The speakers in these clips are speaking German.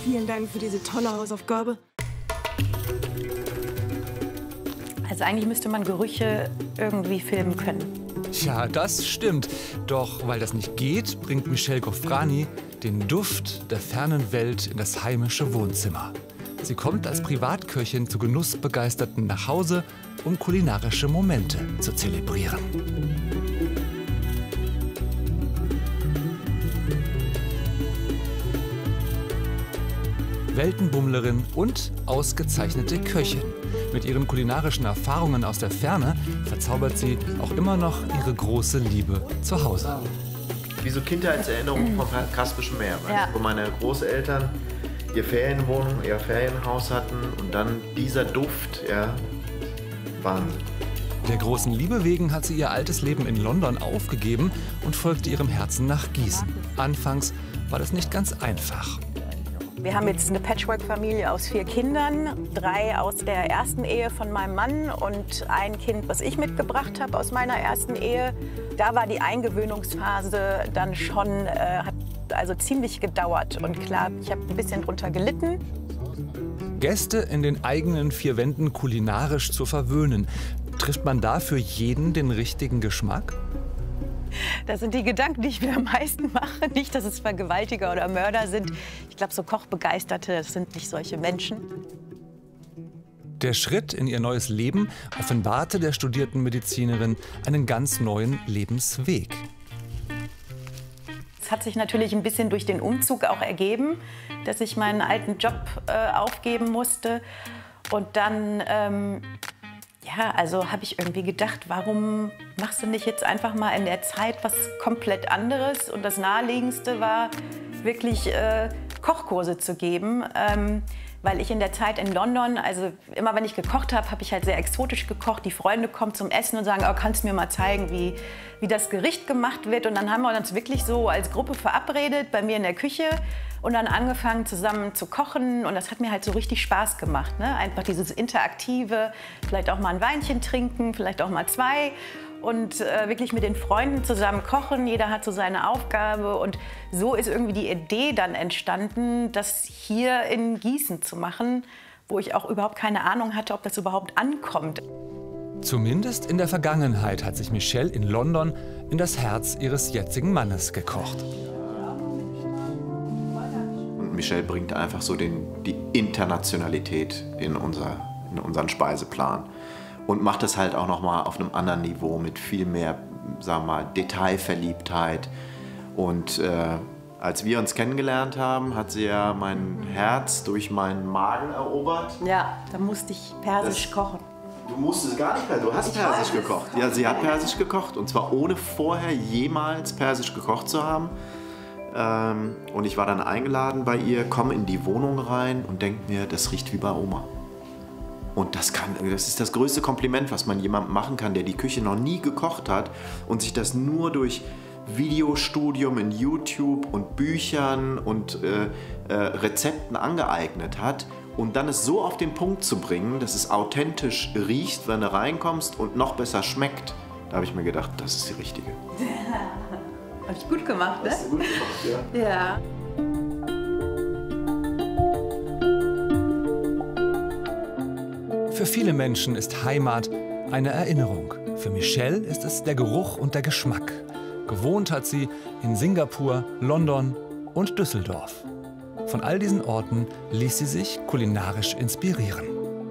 Vielen Dank für diese tolle Hausaufgabe. Also eigentlich müsste man Gerüche irgendwie filmen können. Ja, das stimmt. Doch weil das nicht geht, bringt Michelle Gofrani den Duft der fernen Welt in das heimische Wohnzimmer. Sie kommt als Privatköchin zu Genussbegeisterten nach Hause, um kulinarische Momente zu zelebrieren. Weltenbummlerin und ausgezeichnete Köchin. Mit ihren kulinarischen Erfahrungen aus der Ferne verzaubert sie auch immer noch ihre große Liebe zu Hause. Wie so Kindheitserinnerungen vom Kaspischen Meer, Ja. wo meine Großeltern ihr Ferienhaus hatten und dann dieser Duft, ja, Wahnsinn. Der großen Liebe wegen hat sie ihr altes Leben in London aufgegeben und folgte ihrem Herzen nach Gießen. Anfangs war das nicht ganz einfach. Wir haben jetzt eine Patchwork-Familie aus 4 Kindern, 3 aus der ersten Ehe von meinem Mann und ein Kind, was ich mitgebracht habe aus meiner ersten Ehe. Da war die Eingewöhnungsphase dann schon, hat also ziemlich gedauert. Und klar, ich habe ein bisschen drunter gelitten. Gäste in den eigenen 4 Wänden kulinarisch zu verwöhnen. Trifft man da für jeden den richtigen Geschmack? Das sind die Gedanken, die ich mir am meisten mache. Nicht, dass es Vergewaltiger oder Mörder sind. Ich glaube, so Kochbegeisterte, das sind nicht solche Menschen. Der Schritt in ihr neues Leben offenbarte der studierten Medizinerin einen ganz neuen Lebensweg. Es hat sich natürlich ein bisschen durch den Umzug auch ergeben, dass ich meinen alten Job aufgeben musste. Und dann ja, also habe ich irgendwie gedacht, warum machst du nicht jetzt einfach mal in der Zeit was komplett anderes? Und das Naheliegendste war, wirklich Kochkurse zu geben. Weil ich in der Zeit in London, also immer wenn ich gekocht habe, habe ich halt sehr exotisch gekocht. Die Freunde kommen zum Essen und sagen, oh, kannst du mir mal zeigen, wie das Gericht gemacht wird? Und dann haben wir uns wirklich so als Gruppe verabredet bei mir in der Küche und dann angefangen zusammen zu kochen. Und das hat mir halt so richtig Spaß gemacht, ne? Einfach dieses Interaktive, vielleicht auch mal ein Weinchen trinken, vielleicht auch mal 2. Und wirklich mit den Freunden zusammen kochen. Jeder hat so seine Aufgabe. Und so ist irgendwie die Idee dann entstanden, das hier in Gießen zu machen, wo ich auch überhaupt keine Ahnung hatte, ob das überhaupt ankommt. Zumindest in der Vergangenheit hat sich Michelle in London in das Herz ihres jetzigen Mannes gekocht. Und Michelle bringt einfach so die Internationalität in unseren Speiseplan. Und macht das halt auch noch mal auf einem anderen Niveau mit viel mehr, sagen wir mal, Detailverliebtheit. Und als wir uns kennengelernt haben, hat sie ja mein Herz durch meinen Magen erobert. Ja, da musste ich persisch kochen. Du musstest gar nicht mehr, du hast persisch gekocht. Ja, sie hat persisch gekocht und zwar ohne vorher jemals persisch gekocht zu haben. Und ich war dann eingeladen bei ihr, komme in die Wohnung rein und denke mir, das riecht wie bei Oma. Und das ist das größte Kompliment, was man jemandem machen kann, der die Küche noch nie gekocht hat und sich das nur durch Videostudium in YouTube und Büchern und Rezepten angeeignet hat. Und dann es so auf den Punkt zu bringen, dass es authentisch riecht, wenn du reinkommst und noch besser schmeckt. Da habe ich mir gedacht, das ist die richtige. Habe ich gut gemacht, ne? Hast du gut gemacht, ja. Ja. Für viele Menschen ist Heimat eine Erinnerung. Für Michelle ist es der Geruch und der Geschmack. Gewohnt hat sie in Singapur, London und Düsseldorf. Von all diesen Orten ließ sie sich kulinarisch inspirieren.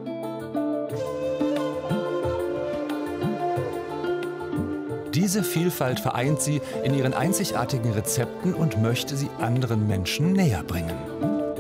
Diese Vielfalt vereint sie in ihren einzigartigen Rezepten und möchte sie anderen Menschen näher bringen.